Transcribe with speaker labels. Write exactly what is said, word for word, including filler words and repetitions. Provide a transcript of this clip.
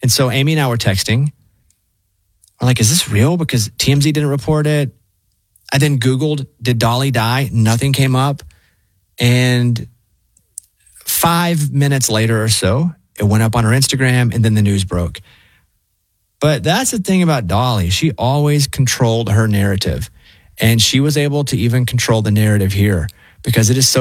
Speaker 1: And so Amy and I were texting. We're like, is this real? Because T M Z didn't report it. I then Googled, did Dolly die? Nothing came up. And five minutes later or so, it went up on her Instagram and then the news broke. But that's the thing about Dolly. She always controlled her narrative. And she was able to even control the narrative here because it is so